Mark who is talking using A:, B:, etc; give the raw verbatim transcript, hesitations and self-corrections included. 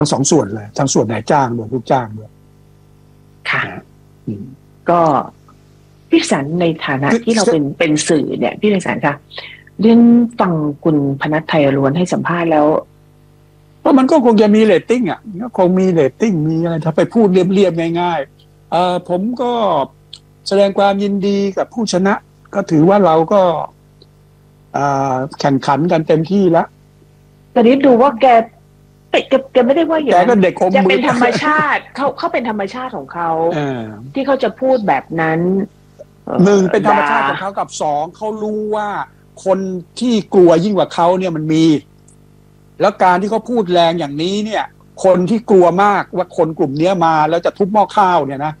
A: ทั้งสองส่วนเลยทั้งส่วนนายจ้างด้วยลูกจ้างด้วย
B: ค่ะก็พี่สันในฐานะที่เราเป็นเป็นสื่อเนี่ยพี่สันค่ะเรื่องฟังคุณพนัสไทยล้วนให้สัมภาษณ์แล้ว
A: เพราะมันก็คงจะมีเรตติ้งอ่ะก็คงมีเรตติ้งมีอะไรถ้าไปพูดเรียบๆง่ายๆเอ่อผมก็แสดงความยินดีกับผู้ชนะ ก็ถือว่าเราก็แข่งขันกันเต็มที่แล้ว
B: ตอนนี้ดูว่าแกแกแกไม่ได้ว่าอย่าง
A: นั้นแกก็เด็กอมมือ
B: จะเป็นธรรมชาติเขาเขาเป็นธรรมชาติของเขาที่เขาจะพูดแบบนั้น
A: หนึ่งเป็นธรรมชาติของเขากับสองเขารู้ว่าคนที่กลัวยิ่งกว่าเขาเนี่ยมันมีแล้วการที่เขาพูดแรงอย่างนี้เนี่ยคนที่กลัวมากว่าคนกลุ่มนี้มาแล้วจะทุบหม้อข้าวเนี่ยนะ